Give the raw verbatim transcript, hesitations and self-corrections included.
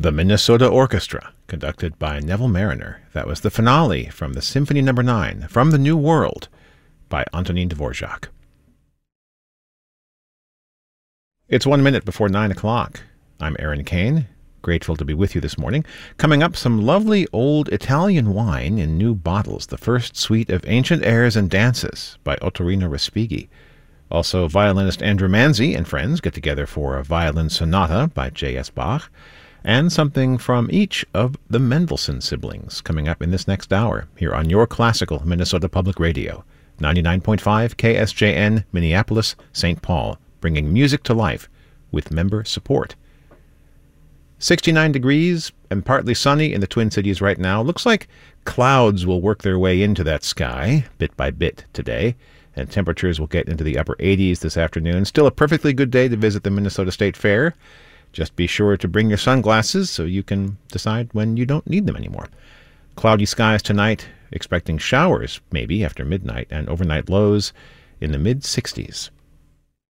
The Minnesota Orchestra, conducted by Neville Mariner. That was the finale from the Symphony Number nine, From the New World, by Antonin Dvorak. It's one minute before nine o'clock. I'm Aaron Kane, grateful to be with you this morning. Coming up, some lovely old Italian wine in new bottles, the first suite of Ancient Airs and Dances by Ottorino Respighi. Also, violinist Andrew Manzi and friends get together for a violin sonata by J S Bach, and something from each of the Mendelssohn siblings coming up in this next hour here on your classical Minnesota Public Radio, ninety-nine point five K S J N, Minneapolis, Saint Paul, bringing music to life with member support. sixty-nine degrees and partly sunny in the Twin Cities right now. Looks like clouds will work their way into that sky bit by bit today, and temperatures will get into the upper eighties this afternoon. Still a perfectly good day to visit the Minnesota State Fair. Just be sure to bring your sunglasses so you can decide when you don't need them anymore. Cloudy skies tonight, expecting showers maybe after midnight, and overnight lows in the mid-sixties.